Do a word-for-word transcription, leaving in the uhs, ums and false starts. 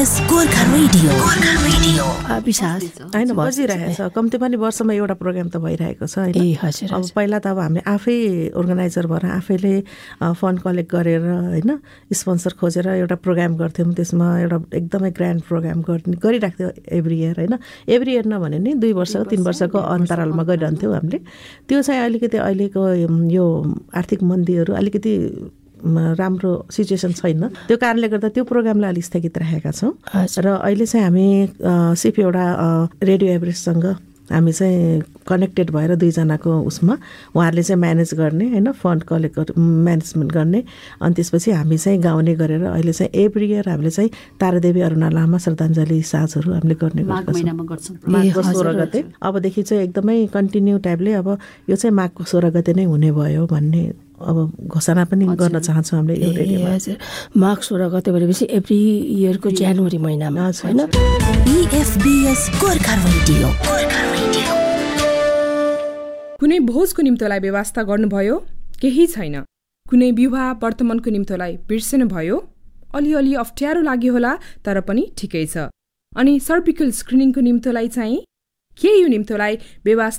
FBS Gorkha radio Gorkha radio विशाल हैन बजिरहेछ कम्ती पनि वर्षमा एउटा प्रोग्राम त भइरहेको छ हैन। ए हजुर अब पहिला त अब हामी आफै अर्गनाइजर भएर आफैले फन्ड कलेक्ट गरेर हैन स्पोन्सर खोजेर एउटा प्रोग्राम गर्थ्यौँ। त्यसमा एउटा एकदमै ग्रान्ड प्रोग्राम गर्ने गरिराख्थ्यौँ एभ्री इयर हैन। एभ्री इयर नभने नि दुई वर्षको तिन वर्षको अन्तरालमा गरिरहन्थ्यौँ हामीले। त्यो चाहिँ अलिकति अहिलेको यो आर्थिक मन्दीहरू अलिकति राम्रो सिचुएसन छैन, त्यो कारणले गर्दा त्यो प्रोग्रामलाई अलिक स्थगित राखेका छौँ। र अहिले चाहिँ हामी सिर्फ एउटा रेडियो एभरेस्टसँग हामी चाहिँ कनेक्टेड भएर दुईजनाको उसमा उहाँहरूले चाहिँ म्यानेज गर्ने होइन फन्ड कलेक्ट म्यानेजमेन्ट गर्ने अनि त्यसपछि हामी चाहिँ गाउने गरेर अहिले चाहिँ एभ्री इयर हामीले चाहिँ तारादेवी अरुणा लामा श्रद्धाञ्जली साँझहरू हामीले गर्ने गर्छौँ माघको सोह्र गते। अबदेखि चाहिँ एकदमै कन्टिन्यू टाइपले अब यो चाहिँ माघको सोह्र गते नै हुने भयो भन्ने अब घोषणा पनि गर्न चाहन्छौँ हामीले यो रेडियोमा। हजुर माघ सोह्र गते भनेपछि एभ्री इयरको जनवरी महिनामा होइन। FBS Gorkha radio Gorkha radio. कुनै भोजको निम्तोलाई व्यवस्था गर्नुभयो? केही छैन। कुनै विवाह वर्तमानको निम्तोलाई बिर्सनु भयो? अलिअलि अप्ठ्यारो लाग्यो होला तर पनि ठिकै छ। अनि सर्भिकल स्क्रिनिङको निम्तोलाई चाहिँ के यो निम्तोलाई व्यवस्था